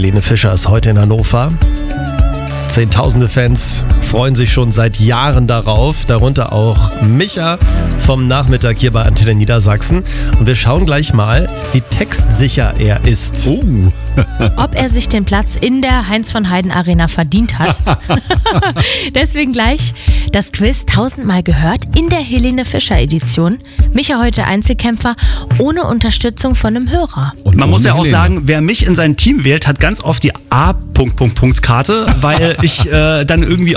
Helene Fischer ist heute in Hannover. Zehntausende Fans freuen sich schon seit Jahren darauf, darunter auch Micha vom Nachmittag hier bei Antenne Niedersachsen. Und wir schauen gleich mal, wie textsicher er ist. Ob er sich den Platz in der Heinz-von-Heiden-Arena verdient hat. Deswegen gleich das Quiz 1000-mal gehört in der Helene Fischer-Edition. Micha heute Einzelkämpfer ohne Unterstützung von einem Hörer. Und man muss ja auch sagen, wer mich in sein Team wählt, hat ganz oft die A-Karte, weil ich dann irgendwie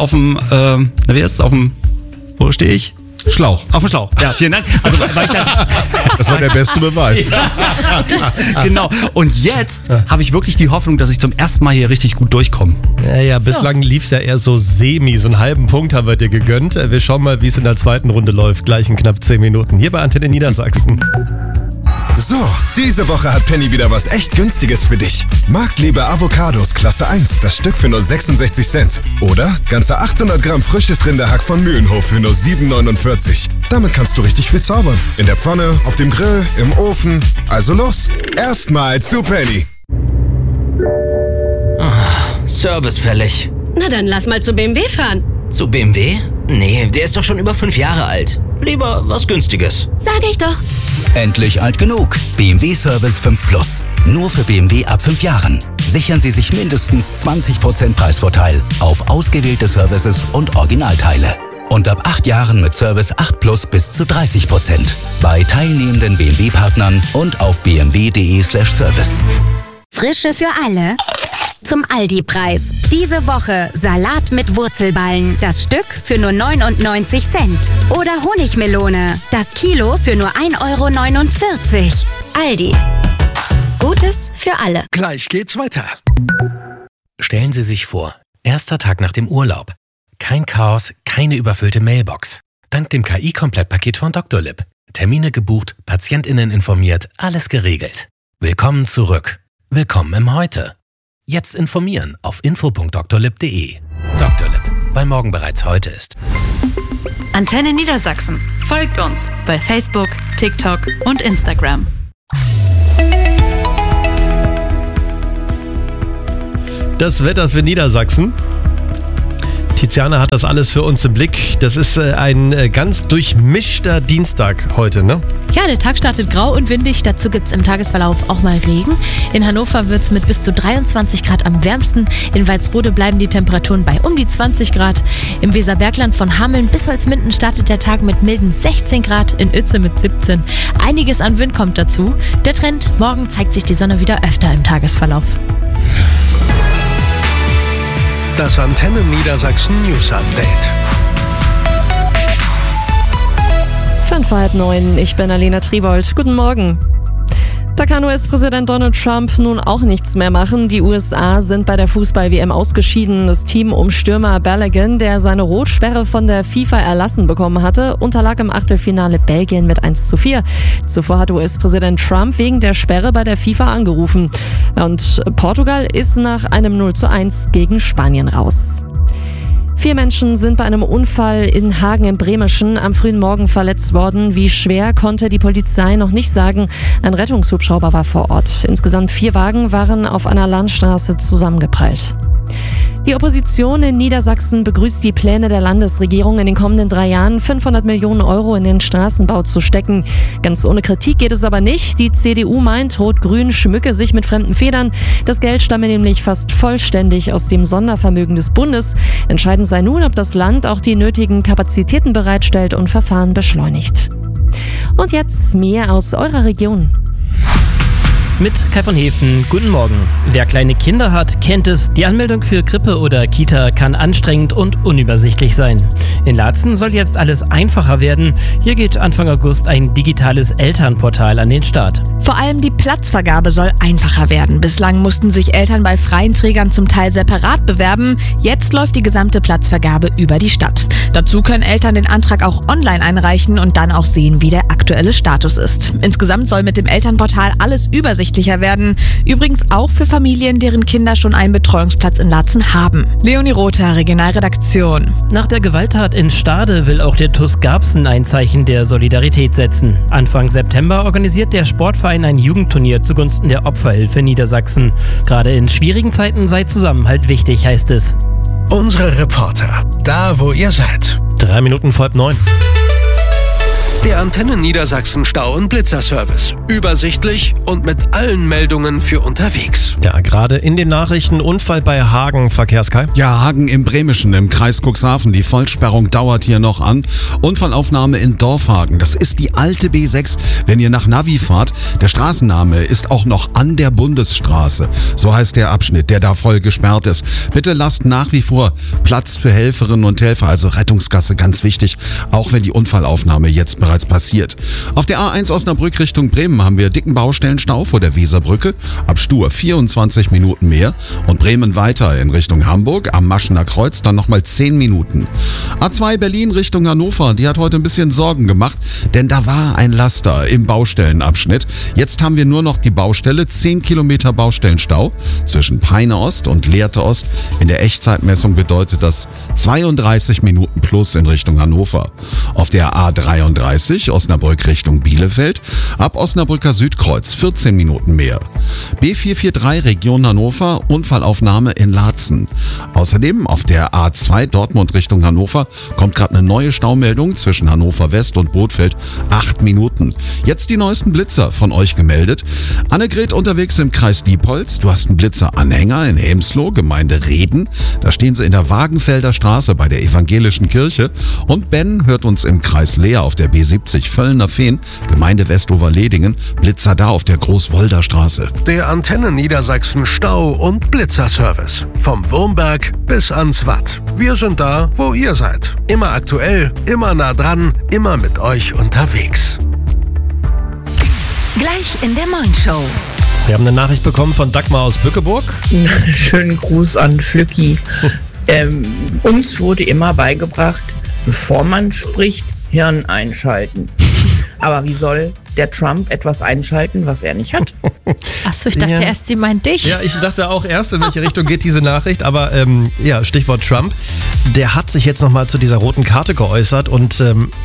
wo stehe ich? Schlauch. Auf dem Schlauch. Ja, vielen Dank. Also, weil ich dann das war der beste Beweis. Genau. Und jetzt habe ich wirklich die Hoffnung, dass ich zum ersten Mal hier richtig gut durchkomme. Ja, bislang lief es ja eher so semi. So einen halben Punkt haben wir dir gegönnt. Wir schauen mal, wie es in der zweiten Runde läuft. Gleich in knapp 10 Minuten. Hier bei Antenne Niedersachsen. So, diese Woche hat Penny wieder was echt Günstiges für dich. Marktliebe Avocados Klasse 1, das Stück für nur 66 Cent. Oder ganze 800 Gramm frisches Rinderhack von Mühlenhof für nur 7,49. Damit kannst du richtig viel zaubern. In der Pfanne, auf dem Grill, im Ofen. Also los, erstmal zu Penny. Service fällig. Na dann lass mal zu BMW fahren. Zu BMW? Nee, der ist doch schon über 5 Jahre alt. Lieber was Günstiges. Sag ich doch. Endlich alt genug. BMW Service 5 Plus. Nur für BMW ab 5 Jahren. Sichern Sie sich mindestens 20% Preisvorteil auf ausgewählte Services und Originalteile. Und ab 8 Jahren mit Service 8 Plus bis zu 30%. Bei teilnehmenden BMW-Partnern und auf bmw.de/service. Frische für alle. Zum Aldi-Preis. Diese Woche Salat mit Wurzelballen. Das Stück für nur 99 Cent. Oder Honigmelone. Das Kilo für nur 1,49 €. Aldi. Gutes für alle. Gleich geht's weiter. Stellen Sie sich vor, erster Tag nach dem Urlaub. Kein Chaos, keine überfüllte Mailbox. Dank dem KI-Komplettpaket von Dr. Lipp. Termine gebucht, PatientInnen informiert, alles geregelt. Willkommen zurück. Willkommen im Heute. Jetzt informieren auf info.drlipp.de. Dr. Lipp, weil morgen bereits heute ist. Antenne Niedersachsen. Folgt uns bei Facebook, TikTok und Instagram. Das Wetter für Niedersachsen. Tiziana hat das alles für uns im Blick. Das ist ein ganz durchmischter Dienstag heute, ne? Ja, der Tag startet grau und windig. Dazu gibt es im Tagesverlauf auch mal Regen. In Hannover wird es mit bis zu 23 Grad am wärmsten. In Walsrode bleiben die Temperaturen bei um die 20 Grad. Im Weserbergland von Hameln bis Holzminden startet der Tag mit milden 16 Grad. In Uetze mit 17. Einiges an Wind kommt dazu. Der Trend: morgen zeigt sich die Sonne wieder öfter im Tagesverlauf. Das Antenne Niedersachsen News Update. 8:05, ich bin Alena Tribold. Guten Morgen. Da kann US-Präsident Donald Trump nun auch nichts mehr machen. Die USA sind bei der Fußball-WM ausgeschieden. Das Team um Stürmer Balogun, der seine Rotsperre von der FIFA erlassen bekommen hatte, unterlag im Achtelfinale Belgien mit 1:4. Zuvor hatte US-Präsident Trump wegen der Sperre bei der FIFA angerufen. Und Portugal ist nach einem 0:1 gegen Spanien raus. 4 Menschen sind bei einem Unfall in Hagen im Bremischen am frühen Morgen verletzt worden. Wie schwer, konnte die Polizei noch nicht sagen. Ein Rettungshubschrauber war vor Ort. Insgesamt 4 Wagen waren auf einer Landstraße zusammengeprallt. Die Opposition in Niedersachsen begrüßt die Pläne der Landesregierung, in den kommenden 3 Jahren 500 Millionen € in den Straßenbau zu stecken. Ganz ohne Kritik geht es aber nicht. Die CDU meint, Rot-Grün schmücke sich mit fremden Federn. Das Geld stamme nämlich fast vollständig aus dem Sondervermögen des Bundes. Entscheidend sei nun, ob das Land auch die nötigen Kapazitäten bereitstellt und Verfahren beschleunigt. Und jetzt mehr aus eurer Region. Mit Kai von Hefen, guten Morgen. Wer kleine Kinder hat, kennt es. Die Anmeldung für Krippe oder Kita kann anstrengend und unübersichtlich sein. In Laatzen soll jetzt alles einfacher werden. Hier geht Anfang August ein digitales Elternportal an den Start. Vor allem die Platzvergabe soll einfacher werden. Bislang mussten sich Eltern bei freien Trägern zum Teil separat bewerben. Jetzt läuft die gesamte Platzvergabe über die Stadt. Dazu können Eltern den Antrag auch online einreichen und dann auch sehen, wie der aktuelle Status ist. Insgesamt soll mit dem Elternportal alles übersichtlich übersichtlicher werden. Übrigens auch für Familien, deren Kinder schon einen Betreuungsplatz in Laatzen haben. Leonie Rother, Regionalredaktion. Nach der Gewalttat in Stade will auch der TuS Garbsen ein Zeichen der Solidarität setzen. Anfang September organisiert der Sportverein ein Jugendturnier zugunsten der Opferhilfe Niedersachsen. Gerade in schwierigen Zeiten sei Zusammenhalt wichtig, heißt es. Unsere Reporter, da wo ihr seid. 3 Minuten vor 9. Der Antenne Niedersachsen Stau- und Blitzerservice. Übersichtlich und mit allen Meldungen für unterwegs. Ja, gerade in den Nachrichten Unfall bei Hagen, Verkehrskai. Ja, Hagen im Bremischen im Kreis Cuxhaven. Die Vollsperrung dauert hier noch an. Unfallaufnahme in Dorfhagen. Das ist die alte B6, wenn ihr nach Navi fahrt. Der Straßenname ist auch noch an der Bundesstraße. So heißt der Abschnitt, der da voll gesperrt ist. Bitte lasst nach wie vor Platz für Helferinnen und Helfer, also Rettungsgasse, ganz wichtig, auch wenn die Unfallaufnahme jetzt bereits passiert. Auf der A1 Osnabrück Richtung Bremen haben wir dicken Baustellenstau vor der Weserbrücke. Ab Stur 24 Minuten mehr. Und Bremen weiter in Richtung Hamburg. Am Maschener Kreuz dann nochmal 10 Minuten. A2 Berlin Richtung Hannover. Die hat heute ein bisschen Sorgen gemacht, denn da war ein Laster im Baustellenabschnitt. Jetzt haben wir nur noch die Baustelle. 10 Kilometer Baustellenstau zwischen Peine Ost und Lehrte Ost. In der Echtzeitmessung bedeutet das 32 Minuten plus in Richtung Hannover. Auf der A33 Osnabrück Richtung Bielefeld. Ab Osnabrücker Südkreuz 14 Minuten mehr. B443 Region Hannover, Unfallaufnahme in Laatzen. Außerdem auf der A2 Dortmund Richtung Hannover kommt gerade eine neue Staumeldung zwischen Hannover West und Bothfeld. 8 Minuten. Jetzt die neuesten Blitzer von euch gemeldet. Annegret unterwegs im Kreis Diepholz. Du hast einen Blitzer-Anhänger in Helmsloh, Gemeinde Reden. Da stehen sie in der Wagenfelder Straße bei der evangelischen Kirche. Und Ben hört uns im Kreis Leer auf der B70 Völlner Fehn, Gemeinde Westover-Ledingen, Blitzer da auf der Großwolder Straße. Der Antenne Niedersachsen Stau- und Blitzerservice. Vom Wurmberg bis ans Watt. Wir sind da, wo ihr seid. Immer aktuell, immer nah dran, immer mit euch unterwegs. Gleich in der Moin-Show. Wir haben eine Nachricht bekommen von Dagmar aus Bückeburg. Schönen Gruß an Flücki. Uns wurde immer beigebracht, bevor man spricht, Hirn einschalten. Aber wie soll der Trump etwas einschalten, was er nicht hat? Achso, ich dachte erst, sie meint dich. Ja, ich dachte auch erst, in welche Richtung geht diese Nachricht. Aber ja, Stichwort Trump. Der hat sich jetzt nochmal zu dieser roten Karte geäußert und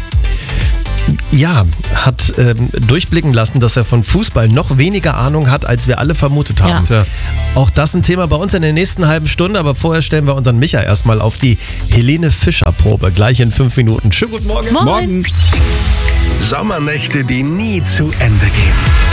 hat durchblicken lassen, dass er von Fußball noch weniger Ahnung hat, als wir alle vermutet haben. Ja. Auch das ein Thema bei uns in der nächsten halben Stunde, aber vorher stellen wir unseren Micha erstmal auf die Helene Fischer-Probe. Gleich in 5 Minuten. Schönen guten Morgen. Morgen. Sommernächte, die nie zu Ende gehen.